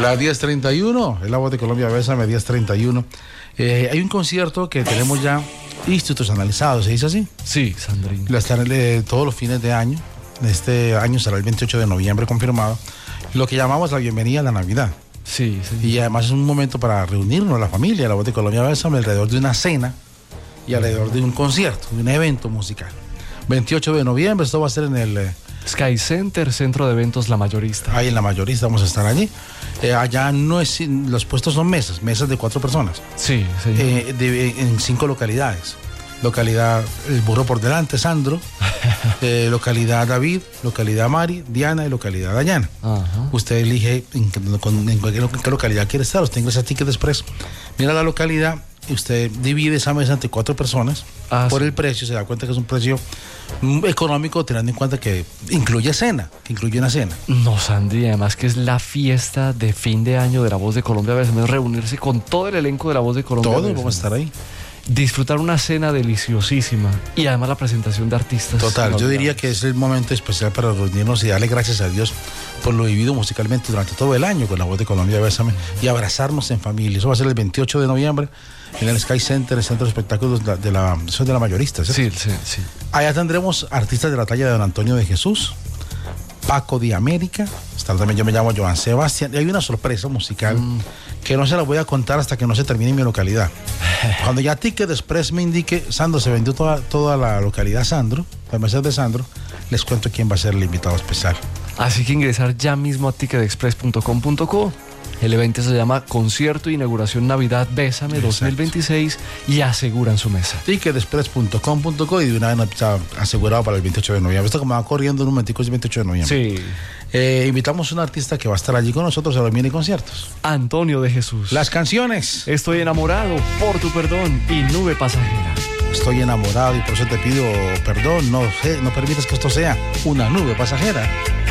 Las 10:31, es la Voz de Colombia, Bésame, 10:31. Hay un concierto que tenemos ya institucionalizado, ¿se dice así? Sí, Sandrín. Todos los fines de año. Este año será el 28 de noviembre confirmado. Lo que llamamos la bienvenida a la Navidad. Sí, sí. Y además es un momento para reunirnos, la familia, la Voz de Colombia, Bésame, alrededor de una cena y alrededor de un concierto, de un evento musical. 28 de noviembre, esto va a ser en el Sky Center, Centro de Eventos La Mayorista. Ahí en La Mayorista vamos a estar allí. Allá no es, los puestos son mesas de 4 personas. Sí, sí. En 5 localidades. Localidad El Burro por Delante, Sandro. Localidad David, localidad Mari, Diana y localidad Dayana. Ajá. Usted elige en qué localidad quiere estar. Usted ingresa a Ticket Express, mira la localidad y usted divide esa mesa entre 4 personas. Por sí. El precio, se da cuenta que es un precio económico, teniendo en cuenta que incluye una cena. No, Sandy, además que es la fiesta de fin de año de La Voz de Colombia, Bésame, reunirse con todo el elenco de La Voz de Colombia. Todos Bésame. vamos a estar ahí. Disfrutar una cena deliciosísima y además la presentación de artistas. Total, yo diría que es el momento especial para reunirnos y darle gracias a Dios por lo vivido musicalmente durante todo el año con La Voz de Colombia, Bésame, y abrazarnos en familia. Eso va a ser el 28 de noviembre en el Sky Center, el Centro de Espectáculos de la Mayorista, ¿cierto? Sí, sí, sí. Allá tendremos artistas de la talla de Don Antonio de Jesús, Paco de América, también yo me llamo Joan Sebastián, y hay una sorpresa musical que no se la voy a contar hasta que no se termine en mi localidad. Cuando ya Ticket Express me indique, Sandro, se vendió toda la localidad Sandro, la mesa de Sandro, les cuento quién va a ser el invitado especial. Así que ingresar ya mismo a ticketexpress.com.co. El evento se llama Concierto Inauguración Navidad Bésame 2026 y aseguran su mesa. Ticketexpress.com.co y de una vez está asegurado para el 28 de noviembre. Esto como va corriendo en un momentico, es el 28 de noviembre. Sí. Invitamos a un artista que va a estar allí con nosotros a los mini conciertos. Antonio de Jesús. Las canciones. Estoy enamorado, Por tu perdón y Nube pasajera. Estoy enamorado y por eso te pido perdón. No permitas que esto sea una nube pasajera.